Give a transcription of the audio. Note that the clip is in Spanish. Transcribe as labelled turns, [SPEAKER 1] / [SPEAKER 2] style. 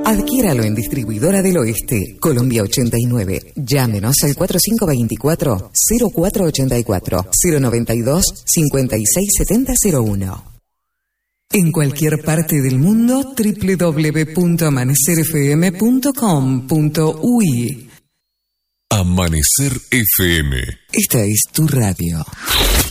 [SPEAKER 1] Adquiéralo en Distribuidora del Oeste, Colombia 89. Llámenos al 4524-0484 092-567001. En cualquier parte del mundo, www.amanecerfm.com.uy.
[SPEAKER 2] Amanecer FM.
[SPEAKER 1] Esta es tu radio.